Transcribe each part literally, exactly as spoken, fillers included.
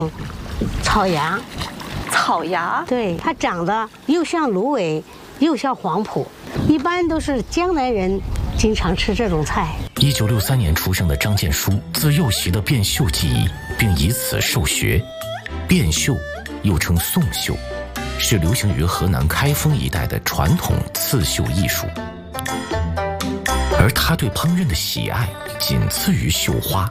草芽。 草芽？ 对，它长得又像芦苇，又像黄脯，一般都是江南人经常吃这种菜。 一九六三年出生的张建书，自幼习得变绣技艺，并以此受学。变绣又称宋绣，是流行于河南开封一带的传统刺绣艺术。而他对烹饪的喜爱仅次于绣花。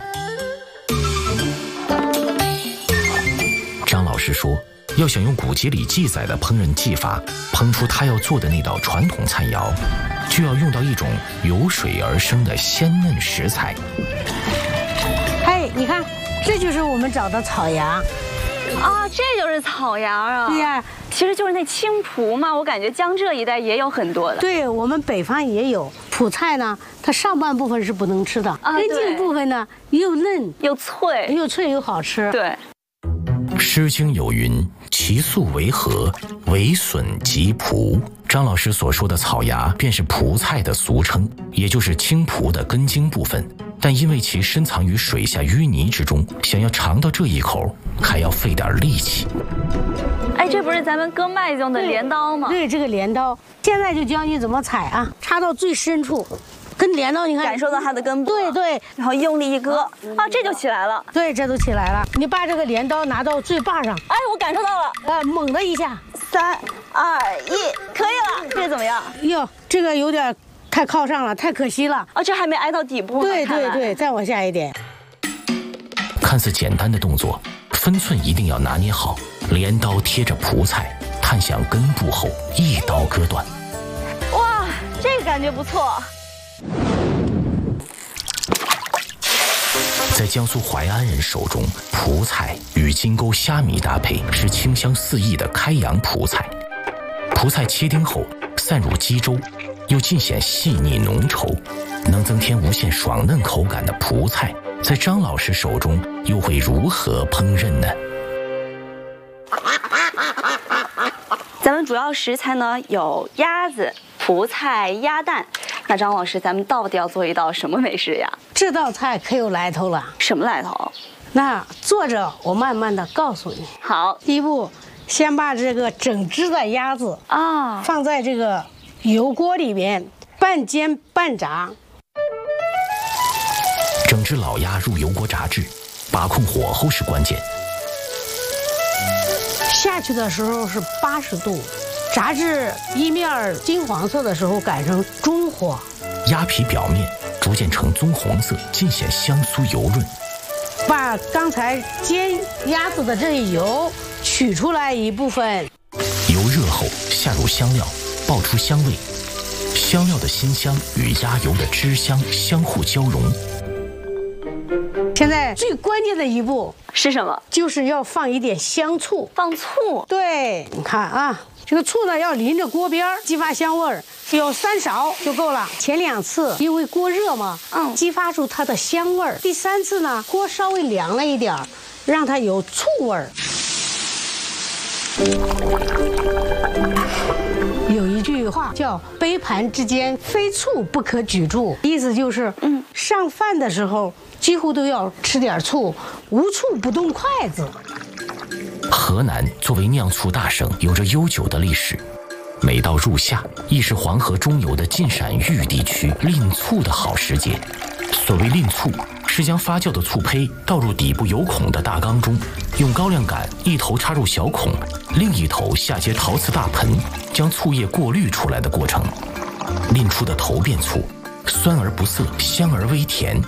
张老师说，要想用古籍里记载的烹饪技法烹出他要做的那道传统菜肴，就要用到一种由水而生的鲜嫩食材。 嘿，你看，这就是我们找的草芽。 啊，这就是草芽啊！ 对呀， 其实就是那青蒲嘛，我感觉江浙一带也有很多的。 对，我们北方也有。蒲菜呢，它上半部分是不能吃的， 啊、 根茎部分呢又嫩又脆， 又脆又好吃。 对， 《诗经》有云：“其素为禾，为笋及蒲。”张老师所说的草芽便是蒲菜的俗称，也就是青蒲的根茎部分。但因为其深藏于水下淤泥之中，想要尝到这一口，还要费点力气。 哎，这不是咱们割麦子用的镰刀吗？ 对，这个镰刀，现在就教你怎么采啊，插到最深处，跟镰刀你看， 感受到它的根部。 对对， 然后用力一割，啊，这就起来了。 对，这都起来了。你把这个镰刀拿到最把上， 哎，我感受到了， 呃，猛的一下， 三二一，可以了。这怎么样？ 哟，这个有点太靠上了，太可惜了。 哦，这还没挨到底部呢。 对对对，再往下一点。 看似简单的动作，分寸一定要拿捏好。镰刀贴着蒲菜，探向根部后，一刀割断。 哇，这个感觉不错。 在江苏淮安人手中，蒲菜与金钩虾米搭配是清香四溢的开阳蒲菜。蒲菜切丁后散入鸡粥，又尽显细腻浓稠，能增添无限爽嫩口感的蒲菜，在张老师手中又会如何烹饪呢？ 咱们主要食材呢有鸭子、蒲菜、鸭蛋。那张老师，咱们到底要做一道什么美食呀？ 这道菜可有来头了。 什么来头？ 那做着我慢慢的告诉你。 好， 第一步，先把这个整只的鸭子啊放在这个油锅里边半煎半炸。 整只老鸭入油锅炸制，把控火候是关键。 下去的时候是八十度，炸至一面金黄色的时候改成中火。 鸭皮表面逐渐呈棕红色，尽显香酥油润。 把刚才煎鸭子的这一油取出来一部分。 油热后下入香料，爆出香味。香料的辛香与鸭油的脂香相互交融。 现在最关键的一步是什么？ 就是要放一点香醋。 放醋？ 对，你看啊，这个醋呢要淋着锅边，激发香味儿，有三勺就够了。前两次因为锅热嘛， 嗯， 激发出它的香味儿。第三次呢，锅稍微凉了一点儿，让它有醋味儿。有一句话叫“杯盘之间，非醋不可举箸”，意思就是，嗯，上饭的时候几乎都要吃点醋，无醋不动筷子。 河南作为酿醋大省，有着悠久的历史。每到入夏，亦是黄河中游的晋陕豫地区吝醋的好时节。所谓吝醋，是将发酵的醋胚倒入底部有孔的大缸中，用高粱杆一头插入小孔，另一头下接陶瓷大盆，将醋液过滤出来的过程。吝出的头遍醋，酸而不涩，香而微甜。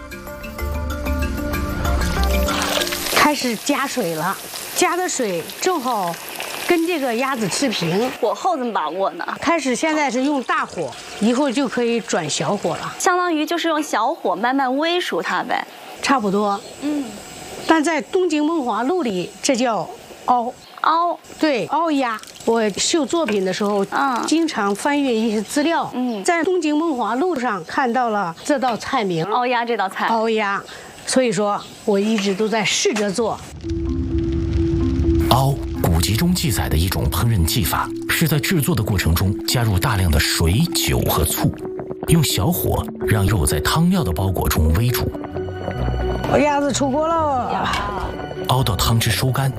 开始加水了，加的水正好跟这个鸭子持平。 火候怎么把握呢？ 开始现在是用大火，一会儿就可以转小火了。 相当于就是用小火慢慢煨熟它呗。 差不多。嗯。但在东京梦华录里，这叫熬。 熬。对， 熬鸭。我绣作品的时候，嗯，经常翻阅一些资料。嗯，在东京梦华录上看到了这道菜名。 熬鸭这道菜。 熬鸭。所以说，我一直都在试着做。 熬，古籍中记载的一种烹饪技法，是在制作的过程中加入大量的水、酒和醋，用小火让肉在汤料的包裹中煨煮。 我鸭子出锅了， 熬到汤汁收干，